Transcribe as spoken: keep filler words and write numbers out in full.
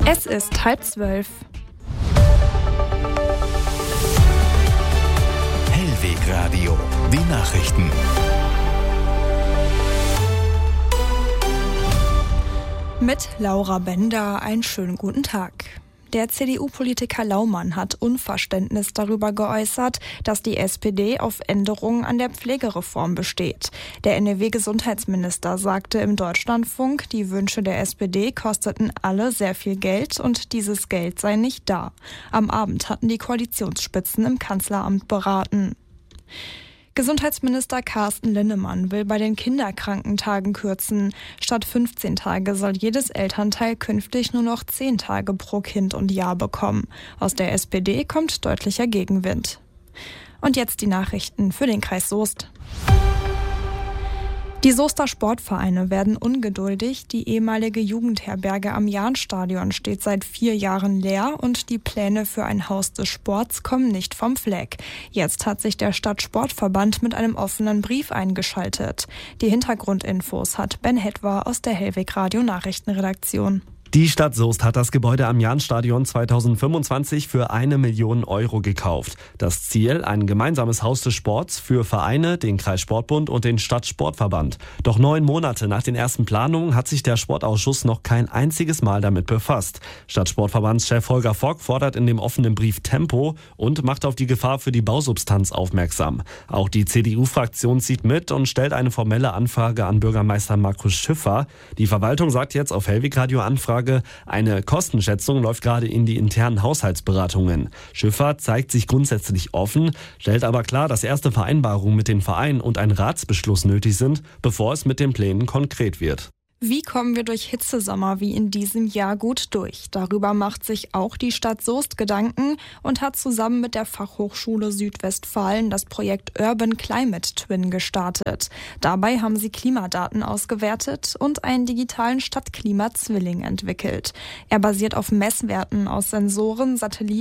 Es ist halb zwölf. Hellwegradio, die Nachrichten. Mit Laura Bender einen schönen guten Tag. Der C D U-Politiker Laumann hat Unverständnis darüber geäußert, dass die S P D auf Änderungen an der Pflegereform besteht. Der N R W-Gesundheitsminister sagte im Deutschlandfunk, die Wünsche der S P D kosteten alle sehr viel Geld und dieses Geld sei nicht da. Am Abend hatten die Koalitionsspitzen im Kanzleramt beraten. Gesundheitsminister Carsten Linnemann will bei den Kinderkrankentagen kürzen. Statt fünfzehn Tage soll jedes Elternteil künftig nur noch zehn Tage pro Kind und Jahr bekommen. Aus der S P D kommt deutlicher Gegenwind. Und jetzt die Nachrichten für den Kreis Soest. Die Soester Sportvereine werden ungeduldig. Die ehemalige Jugendherberge am Jahnstadion steht seit vier Jahren leer und die Pläne für ein Haus des Sports kommen nicht vom Fleck. Jetzt hat sich der Stadtsportverband mit einem offenen Brief eingeschaltet. Die Hintergrundinfos hat Ben Hetwer aus der Hellwegradio Nachrichtenredaktion. Die Stadt Soest hat das Gebäude am Jahnstadion zweitausendfünfundzwanzig für eine Million Euro gekauft. Das Ziel, ein gemeinsames Haus des Sports für Vereine, den Kreissportbund und den Stadtsportverband. Doch neun Monate nach den ersten Planungen hat sich der Sportausschuss noch kein einziges Mal damit befasst. Stadtsportverbandschef Holger Fock fordert in dem offenen Brief Tempo und macht auf die Gefahr für die Bausubstanz aufmerksam. Auch die C D U-Fraktion zieht mit und stellt eine formelle Anfrage an Bürgermeister Markus Schiffer. Die Verwaltung sagt jetzt auf Hellwegradio Anfrage, eine Kostenschätzung läuft gerade in die internen Haushaltsberatungen. Schiffer zeigt sich grundsätzlich offen, stellt aber klar, dass erste Vereinbarungen mit den Vereinen und ein Ratsbeschluss nötig sind, bevor es mit den Plänen konkret wird. Wie kommen wir durch Hitzesommer wie in diesem Jahr gut durch? Darüber macht sich auch die Stadt Soest Gedanken und hat zusammen mit der Fachhochschule Südwestfalen das Projekt Urban Climate Twin gestartet. Dabei haben sie Klimadaten ausgewertet und einen digitalen Stadtklima-Zwilling entwickelt. Er basiert auf Messwerten aus Sensoren, Satelliten